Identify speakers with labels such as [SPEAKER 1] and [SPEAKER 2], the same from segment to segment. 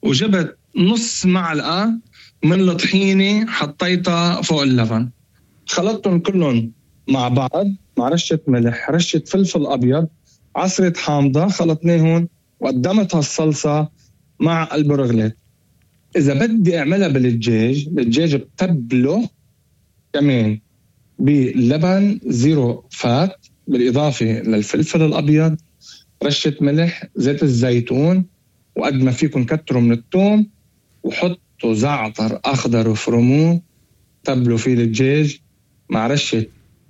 [SPEAKER 1] وجبت نص معلقة من الطحينة حطيتها فوق اللبن، خلطتهم كلهم مع بعض مع رشة ملح، رشة فلفل أبيض، عصرة حامضة، خلطناهم وقدمت هالصلصة مع البرغلات. إذا بدي أعملها بالدجاج بتبله كمان بلبن زيرو فات بالإضافة للفلفل الأبيض، رشة ملح، زيت الزيتون، وقد ما فيكم كتروا من الثوم، وحطوا زعتر أخضر وفرموه، تبلوا فيه الدجاج مع رشة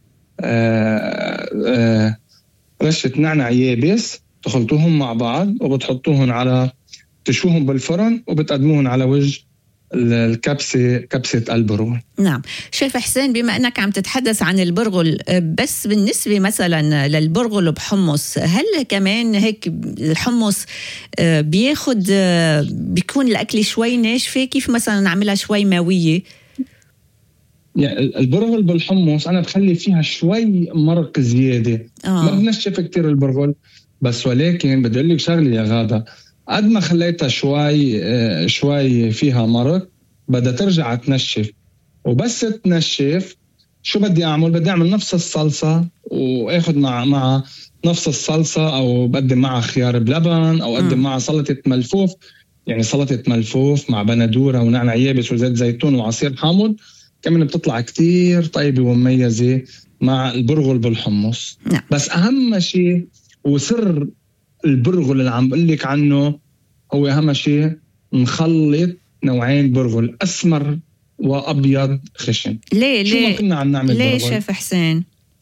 [SPEAKER 1] رشة نعناع يابس، تخلطوهم مع بعض وبتحطوهم على تشوهم بالفرن وبتقدموهم على وجه كبسة البرغل.
[SPEAKER 2] نعم شيف حسين، بما أنك عم تتحدث عن البرغل، بس بالنسبة مثلا للبرغل بحمص، هل كمان هيك الحمص بيكون الأكل شوي ناشفة؟ كيف مثلا نعملها شوي ماوية؟
[SPEAKER 1] يعني البرغل بالحمص أنا بخلي فيها شوي مرق زيادة. ما بنشف كتير البرغل، بس ولكن بدي أقول لك شغلة يا غادة، قد ما خليتها شوي فيها مرق بدها ترجع تنشف، وبس تنشف شو بدي أعمل؟ بدي أعمل نفس الصلصة وأخذ مع نفس الصلصة، أو بقدم معها خيار بلبن، أو أقدم معها سلطة ملفوف، يعني سلطة ملفوف مع بندورة ونعناع يابس وزيت زيتون وعصير حامض، كمان بتطلع كتير طيبة ومميزة مع البرغل بالحمص. بس أهم شيء وسر البرغل اللي عم بقول لك عنه هو أهم شيء نخلط نوعين برغل، أسمر وأبيض خشن. شو ما كنا عم نعمل
[SPEAKER 2] ليه شيف حسين؟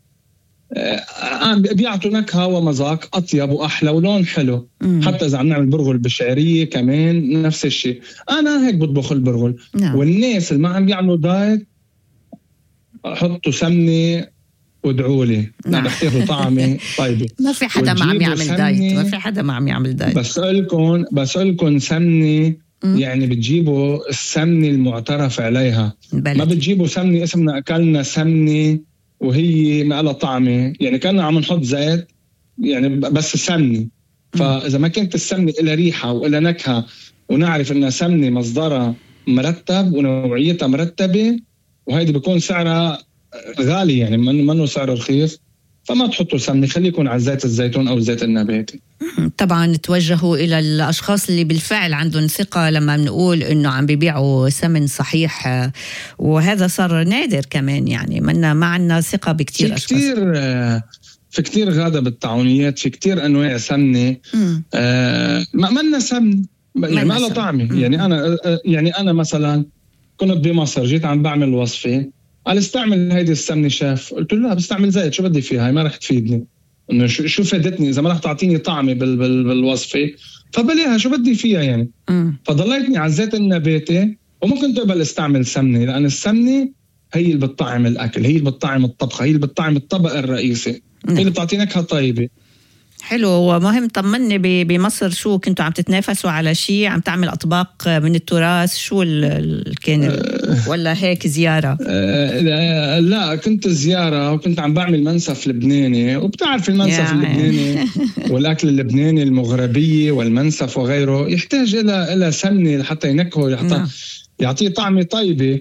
[SPEAKER 1] بيعطوا نكهة ومذاق أطيب وأحلى ولون حلو. حتى إذا عم نعمل برغل بالشعرية كمان نفس الشيء. أنا هيك بطبخ البرغل. والناس اللي ما عم بيعملوا دايت حطوا سمنة وادعولي. أنا بحتاجوا طعمي طيبة.
[SPEAKER 2] ما في حدا ما عم يعمل دايت، ما في حدا ما عم يعمل دايت.
[SPEAKER 1] بسألكم سمنة، يعني بتجيبوا السمنة المعترف عليها بلد. ما بتجيبوا سمنة اسمنا أكلنا سمنة وهي ما لها طعمة، يعني كنا عم نحط زيت يعني بس سمنة. فإذا ما كانت السمنة إلها ريحة وإلها نكهة ونعرف إنها سمنة مصدرها مرتب ونوعيتها مرتبة، وهيدي بيكون سعرها غالي يعني منه سعر رخيص، فما تحطوا سمنة، خليكم على زيت الزيتون أو الزيت النباتي.
[SPEAKER 2] طبعا توجهوا إلى الأشخاص اللي بالفعل عندهم ثقة لما بنقول إنه عم بيبيعوا سمن صحيح، وهذا صار نادر كمان، يعني ما عنا ثقة بكتير أشخاص.
[SPEAKER 1] في كتير غادة بالطعونيات، في كتير أنواع سمنة ما لنا سمن يعني ما لها طعمة. يعني أنا مثلا كنت بمصر، جيت عم بعمل وصفة، قال استعمل هيدي السمنة شاف، قلت له لا بستعمل زيت، شو بدي فيها؟ هاي ما رح تفيدني، انه شو فادتني اذا ما رح تعطيني طعمه بالوصفه، فبليها شو بدي فيها يعني. فضليتني على الزيت النباتي. وممكن تقبل استعمل سمنه، لان السمنه هي اللي بتطعم الاكل، هي اللي بتطعم الطبخه، هي اللي بتطعم الطبق الرئيسي، هي اللي بتعطي نكهه طيبه.
[SPEAKER 2] حلو. ومهم طمني بمصر شو كنتوا عم تتنافسوا على شيء، عم تعمل أطباق من التراث، شو كان ولا هيك زيارة؟
[SPEAKER 1] لا كنت زيارة، وكنت عم بعمل منسف لبناني، وبتعرف المنسف اللبناني والأكل اللبناني المغربية والمنسف وغيره يحتاج إلى سمنة لحتى ينكهه، يعطيه طعمة طيبة.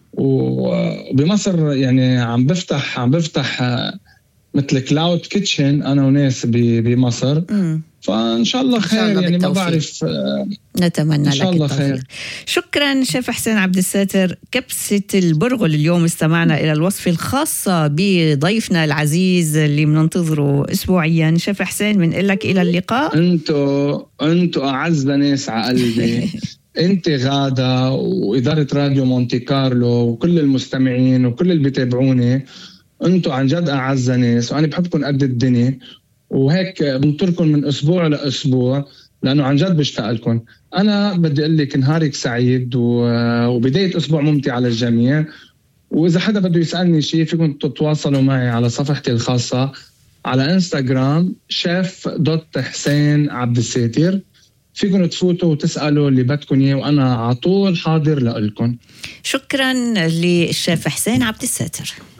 [SPEAKER 1] وبمصر يعني عم بفتح مثل كلاود كيتشن أنا وناس بمصر. فإن شاء الله خير، يعني ما بعرف،
[SPEAKER 2] نتمنى
[SPEAKER 1] إن شاء الله خير.
[SPEAKER 2] شكرا شيف حسين عبد الساتر. كبسة البرغل اليوم استمعنا إلى الوصفة الخاصة بضيفنا العزيز اللي مننتظره أسبوعيا. شيف حسين بنقول لك إلى اللقاء.
[SPEAKER 1] أنتوا أعز ناس على قلبي. أنت غادة وإدارة راديو مونتي كارلو وكل المستمعين وكل اللي بيتابعوني، أنتوا عن جد أعز ناس، وأنا بحبكم قد الدنيا، وهيك بنطركم من أسبوع لأسبوع لأنه عن جد بشتاق لكم. أنا بدي أقول لك نهارك سعيد وبداية أسبوع ممتع على الجميع. وإذا حدا بده يسألني شيء فيكم تتواصلوا معي على صفحتي الخاصة على إنستغرام chef.حسين عبد الساتر. فيكم تفوتوا وتسألوا اللي بدكم إياه وأنا على طول حاضر لكم.
[SPEAKER 2] شكرا للشيف حسين عبد الساتر.